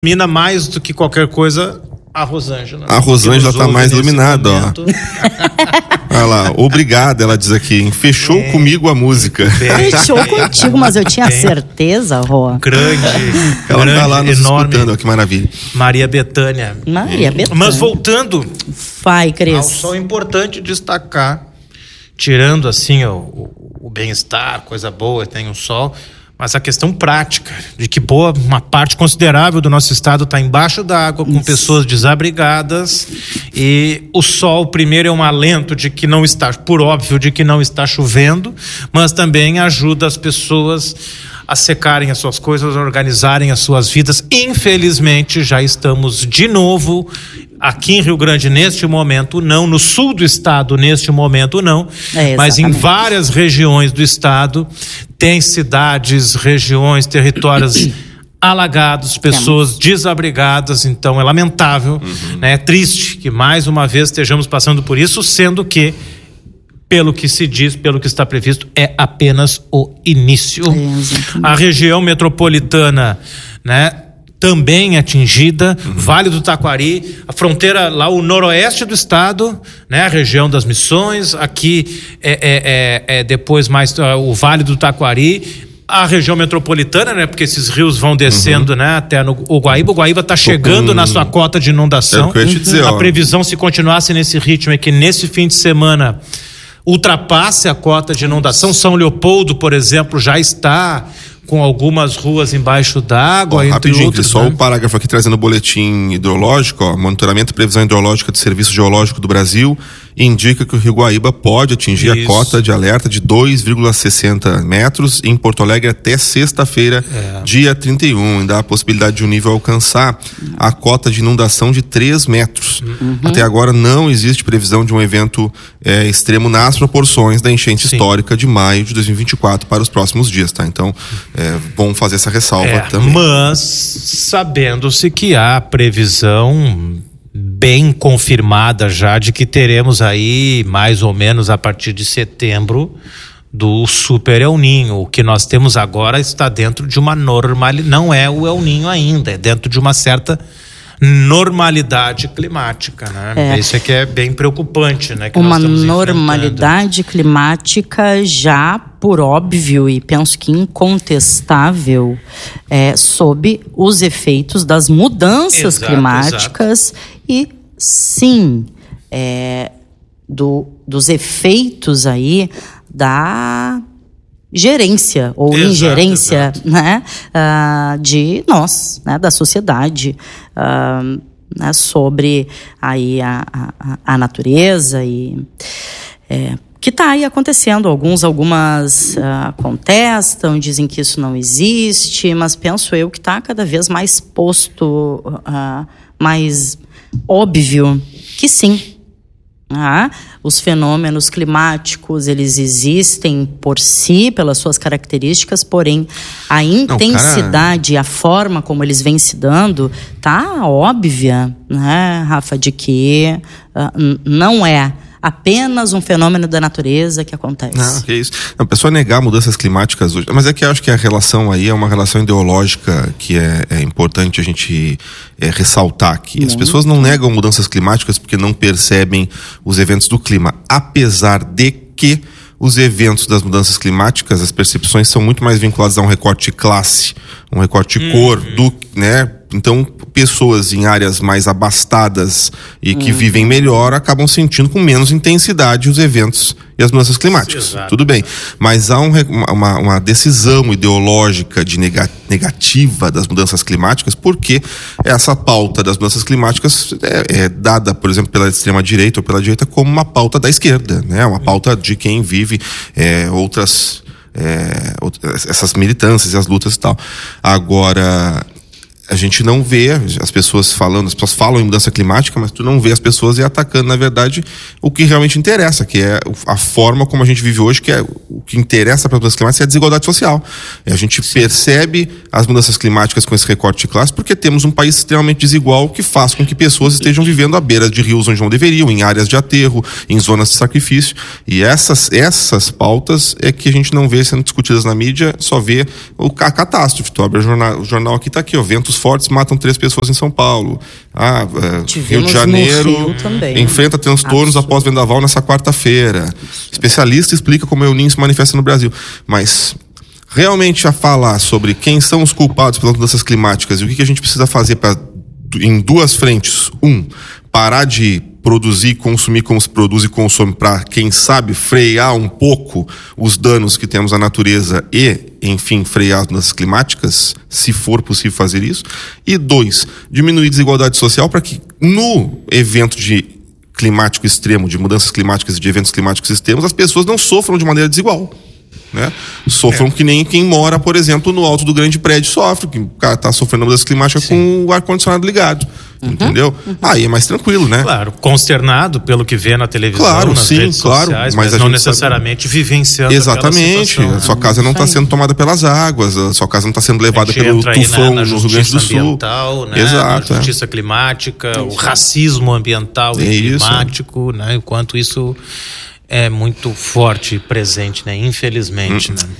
Ilumina mais do que qualquer coisa a Rosângela. A Rosângela tá mais iluminada, ó. Olha lá, obrigado, ela diz aqui, hein? Fechou comigo a música. Fechou contigo, mas eu tinha certeza, Rô. Grande. Ela grande, tá lá nos enorme. escutando, ó, que maravilha. Maria Bethânia. Mas voltando Vai, Cris. ao sol, é importante destacar, tirando assim o bem-estar, coisa boa, tem o sol, mas a questão prática, de que uma parte considerável do nosso estado está embaixo da água, com pessoas desabrigadas, e o sol, primeiro, é um alento de que não está, por óbvio, de que não está chovendo, mas também ajuda as pessoas a secarem as suas coisas, a organizarem as suas vidas. Infelizmente, já estamos de novo aqui em Rio Grande neste momento não, no sul do estado neste momento não, mas em várias regiões do estado tem cidades, regiões, territórios alagados, pessoas desabrigadas. Então é lamentável, né? É triste que mais uma vez estejamos passando por isso, sendo que, pelo que se diz, pelo que está previsto, é apenas o início. A região metropolitana, né, também atingida, Vale do Taquari, a fronteira lá, o noroeste do estado, né, a região das Missões, aqui depois mais o Vale do Taquari, a região metropolitana, né, porque esses rios vão descendo, né, até o Guaíba está chegando na sua cota de inundação. É o que eu ia te dizer, a previsão, se continuasse nesse ritmo, é que nesse fim de semana ultrapasse a cota de inundação. São Leopoldo, por exemplo, já está com algumas ruas embaixo d'água. Rapidinho, outros, só né? o parágrafo aqui trazendo o boletim hidrológico, ó, monitoramento e previsão hidrológica do Serviço Geológico do Brasil indica que o Rio Guaíba pode atingir a cota de alerta de 2,60 metros em Porto Alegre até sexta-feira, dia 31. Ainda há a possibilidade de um nível alcançar a cota de inundação de 3 metros. Até agora não existe previsão de um evento extremo nas proporções da enchente histórica de maio de 2024 para os próximos dias, tá? Então, bom fazer essa ressalva também. Mas sabendo-se que há previsão bem confirmada já de que teremos aí mais ou menos a partir de setembro do Super El Ninho. O que nós temos agora está dentro de uma normalidade, não é o El Ninho ainda, é dentro de uma certa normalidade climática, né? Isso é que é bem preocupante, né? Que uma nós estamos normalidade climática já, por óbvio, e penso que incontestável, sob os efeitos das mudanças climáticas e, sim, dos efeitos aí da gerência ou ingerência, né, de nós, né, da sociedade, né, sobre aí a natureza e que está aí acontecendo. Algumas contestam, dizem que isso não existe, mas penso eu que está cada vez mais posto, mais óbvio que sim. Os fenômenos climáticos, eles existem por si, pelas suas características, porém a intensidade, a forma como eles vêm se dando, tá óbvia, né, Rafa, de que não é apenas um fenômeno da natureza que acontece. Não, que isso. A pessoa negar mudanças climáticas hoje, mas é que eu acho que a relação aí é uma relação ideológica que é importante a gente ressaltar aqui. As pessoas não negam mudanças climáticas porque não percebem os eventos do clima, apesar de que os eventos das mudanças climáticas, as percepções são muito mais vinculadas a um recorte de classe, um recorte de cor, né? Então, pessoas em áreas mais abastadas e que vivem melhor acabam sentindo com menos intensidade os eventos e as mudanças climáticas. Tudo bem. Mas há uma decisão ideológica de negativa das mudanças climáticas, porque essa pauta das mudanças climáticas é dada, por exemplo, pela extrema-direita ou pela direita como uma pauta da esquerda, né? Uma pauta de quem vive essas militâncias e as lutas e tal. Agora, a gente não vê as pessoas falam em mudança climática, mas tu não vê as pessoas atacando, na verdade, o que realmente interessa, que é a forma como a gente vive hoje, que é o que interessa para as mudanças climáticas, é a desigualdade social. A gente percebe as mudanças climáticas com esse recorte de classe porque temos um país extremamente desigual que faz com que pessoas estejam vivendo à beira de rios onde não deveriam, em áreas de aterro, em zonas de sacrifício. E essas pautas é que a gente não vê sendo discutidas na mídia, só vê a catástrofe. Tu abre o jornal aqui, tá aqui, ventos fortes matam 3 pessoas em São Paulo. Rio de Janeiro enfrenta transtornos após vendaval nessa quarta-feira. Especialista explica como o El Niño se manifesta no Brasil. Mas realmente a falar sobre quem são os culpados pelas mudanças climáticas e o que a gente precisa fazer em 2 frentes. Parar de produzir, consumir como se produz e consome para, quem sabe, frear um pouco os danos que temos à natureza e, enfim, frear as mudanças climáticas, se for possível fazer isso. E 2, diminuir a desigualdade social para que no evento de climático extremo, de mudanças climáticas e de eventos climáticos extremos, as pessoas não sofram de maneira desigual. Né? Sofram que nem quem mora, por exemplo, no alto do grande prédio sofre, que o cara tá sofrendo mudanças climáticas com o ar-condicionado ligado. Entendeu? Aí é mais tranquilo, né? Claro, consternado pelo que vê na televisão, nas redes sociais, mas não necessariamente vivenciando. Exatamente. A sua casa não está sendo tomada pelas águas, a sua casa não está sendo levada pelo tufão no Rio Grande do Sul. Né? Exato. A justiça climática, o racismo ambiental e climático, né? Enquanto isso é muito forte e presente, né? Infelizmente, né?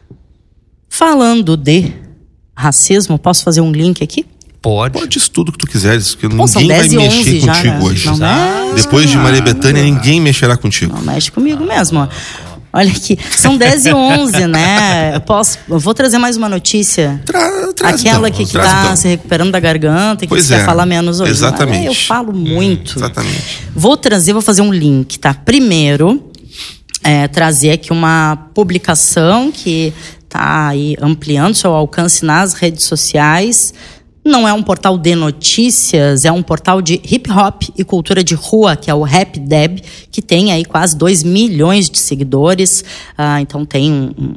Falando de racismo, posso fazer um link aqui? Pode isso tudo que tu quiseres, porque ninguém vai mexer contigo hoje. Depois de Maria Bethânia, ninguém mexerá contigo. Não mexe comigo mesmo, ó. Olha aqui, são 10h11, né? Eu vou trazer mais uma notícia. Traz aquela que está se recuperando da garganta e que quer falar menos hoje. Exatamente. Eu falo muito. Exatamente. Vou fazer um link, tá? Primeiro, trazer aqui uma publicação que está aí ampliando seu alcance nas redes sociais. Não é um portal de notícias, é um portal de hip hop e cultura de rua, que é o Rap Deb, que tem aí quase 2 milhões de seguidores. Então tem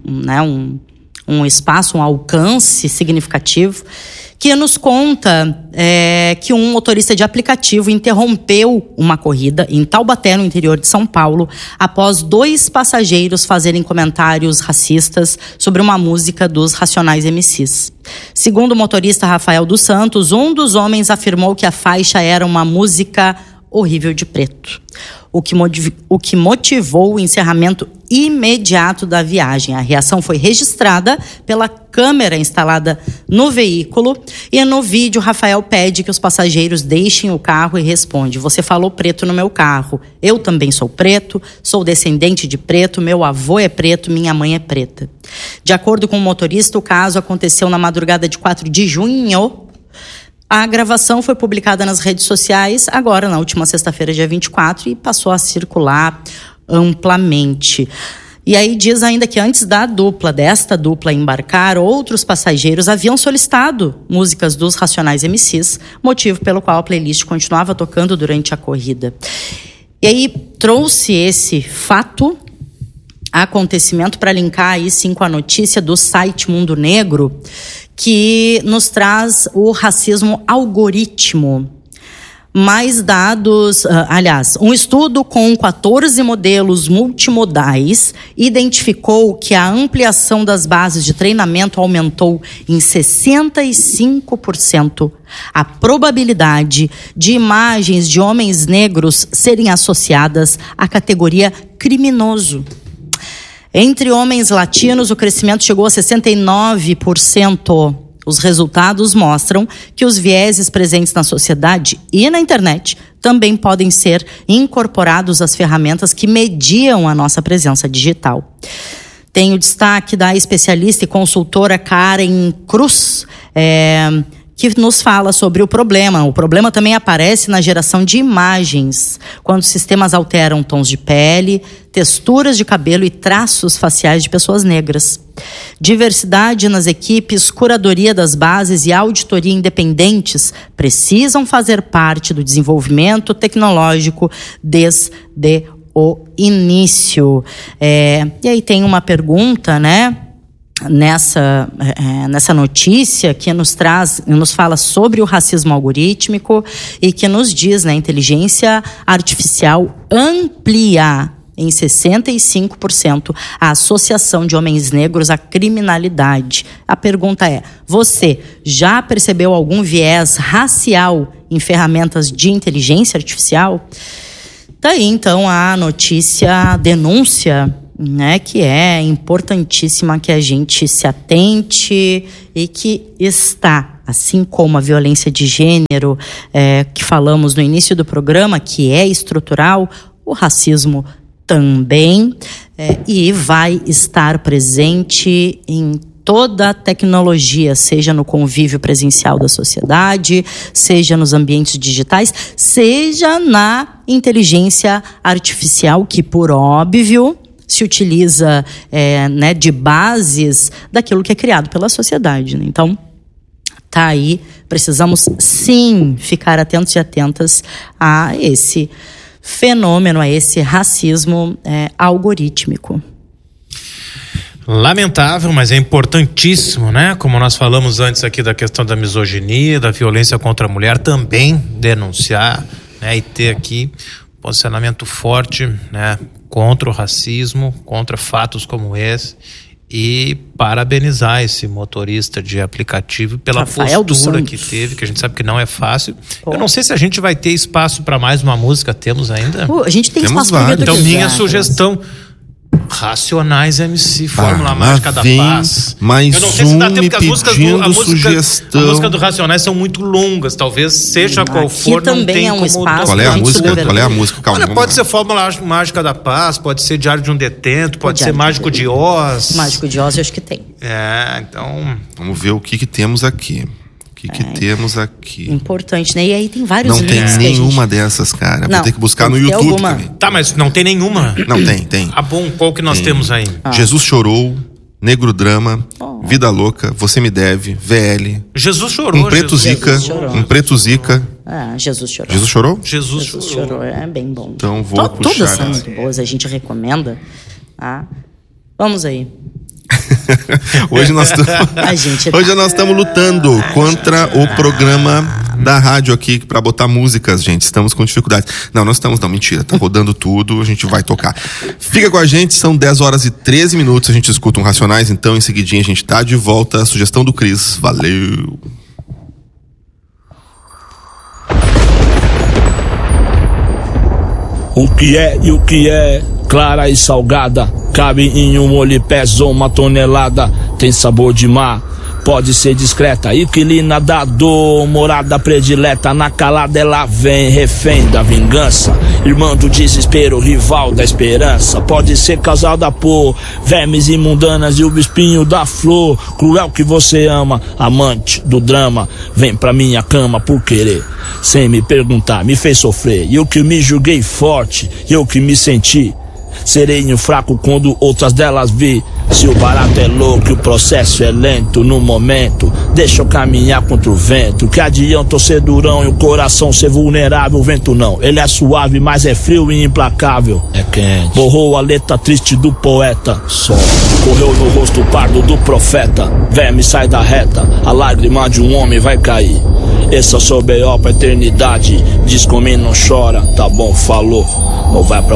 um espaço, um alcance significativo, que nos conta que um motorista de aplicativo interrompeu uma corrida em Taubaté, no interior de São Paulo, após 2 passageiros fazerem comentários racistas sobre uma música dos Racionais MCs. Segundo o motorista Rafael dos Santos, um dos homens afirmou que a faixa era uma música horrível de preto, o que motivou o encerramento imediato da viagem. A reação foi registrada pela câmera instalada no veículo e no vídeo Rafael pede que os passageiros deixem o carro e responde: "Você falou preto no meu carro. Eu também sou preto, sou descendente de preto, meu avô é preto, minha mãe é preta." De acordo com o motorista, o caso aconteceu na madrugada de 4 de junho. A gravação foi publicada nas redes sociais agora, na última sexta-feira, dia 24, e passou a circular amplamente. E aí diz ainda que antes desta dupla embarcar, outros passageiros haviam solicitado músicas dos Racionais MCs, motivo pelo qual a playlist continuava tocando durante a corrida. E aí trouxe esse acontecimento, para linkar aí sim com a notícia do site Mundo Negro, que nos traz o racismo algoritmo. Mais dados, um estudo com 14 modelos multimodais identificou que a ampliação das bases de treinamento aumentou em 65% a probabilidade de imagens de homens negros serem associadas à categoria criminoso. Entre homens latinos, o crescimento chegou a 69%. Os resultados mostram que os vieses presentes na sociedade e na internet também podem ser incorporados às ferramentas que mediam a nossa presença digital. Tem o destaque da especialista e consultora Karen Cruz, que nos fala sobre o problema. O problema também aparece na geração de imagens, quando sistemas alteram tons de pele, texturas de cabelo e traços faciais de pessoas negras. Diversidade nas equipes, curadoria das bases e auditoria independentes precisam fazer parte do desenvolvimento tecnológico desde o início. E aí tem uma pergunta, né? Nessa notícia que nos fala sobre o racismo algorítmico e que nos diz, né, a inteligência artificial amplia em 65% a associação de homens negros à criminalidade. A pergunta é: você já percebeu algum viés racial em ferramentas de inteligência artificial? Daí então a denúncia, né, que é importantíssima que a gente se atente e que está assim como a violência de gênero, que falamos no início do programa, que é estrutural, o racismo também, e vai estar presente em toda a tecnologia, seja no convívio presencial da sociedade, seja nos ambientes digitais, seja na inteligência artificial, que, por óbvio, se utiliza de bases daquilo que é criado pela sociedade, né? Então, tá aí, precisamos sim ficar atentos e atentas a esse fenômeno, a esse racismo algorítmico. Lamentável, mas é importantíssimo, né? Como nós falamos antes aqui da questão da misoginia, da violência contra a mulher, também denunciar, né? E ter aqui posicionamento forte, né? Contra o racismo, contra fatos como esse, e parabenizar esse motorista de aplicativo pela Rafael postura que teve, que a gente sabe que não é fácil. Eu não sei se a gente vai ter espaço para mais uma música. Temos ainda? A gente tem Temos espaço para ver. Então, minha sugestão: Racionais MC, Fórmula Mágica da Paz. Mais eu não sei se dá tempo, porque a sugestão. música do Racionais são muito longas. Talvez, seja qual for, não tem como espaço. Qual é a música? Qual é a música? Calma. Olha, pode ser Fórmula Mágica da Paz, pode ser Diário de um Detento, pode ser Mágico de Oz. Mágico de Oz, eu acho que tem. Então... Vamos ver o que temos aqui. O que temos aqui? Importante, né? E aí tem vários links. Não tem nenhuma dessas, cara. Vou ter que buscar no YouTube também. Tá, mas não tem nenhuma? Não, tem. Ah, bom, qual que nós temos aí? Jesus Chorou, Negro Drama, Vida Louca, Você Me Deve, VL. Jesus Chorou. Um Preto Zica. Um Preto Zica. Jesus Chorou. Jesus Chorou? Jesus Chorou. É bem bom. Então vou puxar. Todas são muito boas, a gente recomenda. Vamos aí. Hoje nós estamos lutando contra o programa da rádio aqui para botar músicas, gente. Estamos com dificuldade. Não estamos, mentira. Tá rodando tudo, a gente vai tocar. Fica com a gente, são 10h13. A gente escuta um Racionais, então em seguidinha a gente tá de volta. A sugestão do Cris. Valeu! O que é e o que é? Clara e salgada, cabe em um molho e pesa 1 tonelada. Tem sabor de mar, pode ser discreta, inquilina da dor, morada predileta. Na calada ela vem, refém da vingança, irmã do desespero, rival da esperança. Pode ser causada por vermes imundanas e o espinho da flor. Cruel que você ama, amante do drama, vem pra minha cama por querer, sem me perguntar, me fez sofrer. E eu que me julguei forte, eu que me senti sereno fraco quando outras delas vi. Se o barato é louco e o processo é lento, no momento deixa eu caminhar contra o vento. Que adianta eu ser durão e o coração ser vulnerável? O vento não, ele é suave, mas é frio e implacável. É quente. Borrou a letra triste do poeta. Sol correu no rosto pardo do profeta. Verme sai da reta, a lágrima de um homem vai cair. Esse é o seu B.O. pra eternidade. Diz como não chora, tá bom, falou. Ou vai pra